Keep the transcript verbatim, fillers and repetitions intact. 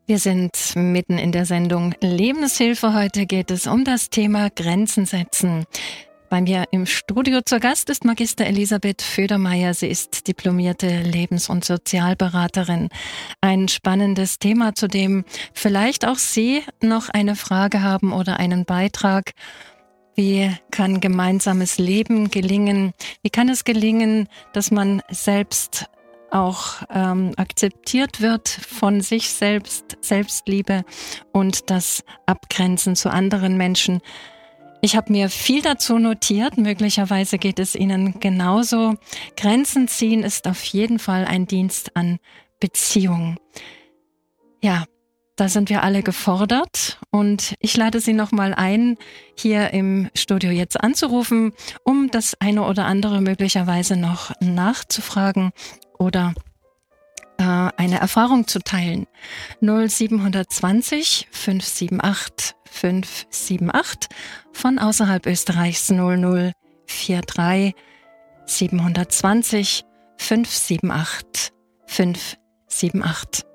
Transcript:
Wir sind mitten in der Sendung Lebenshilfe. Heute geht es um das Thema Grenzen setzen. Bei mir im Studio zu Gast ist Magister Elisabeth Födermeier. Sie ist diplomierte Lebens- und Sozialberaterin. Ein spannendes Thema, zu dem vielleicht auch Sie noch eine Frage haben oder einen Beitrag. Wie kann gemeinsames Leben gelingen? Wie kann es gelingen, dass man selbst auch ähm, akzeptiert wird von sich selbst, Selbstliebe und das Abgrenzen zu anderen Menschen? Ich habe mir viel dazu notiert. Möglicherweise geht es Ihnen genauso. Grenzen ziehen ist auf jeden Fall ein Dienst an Beziehung. Ja, da sind wir alle gefordert und ich lade Sie nochmal ein, hier im Studio jetzt anzurufen, um das eine oder andere möglicherweise noch nachzufragen oder äh, eine Erfahrung zu teilen. null sieben zwei null fünf sieben acht fünf sieben acht von außerhalb Österreichs null null vier drei sieben zwei null fünf sieben acht fünf sieben acht.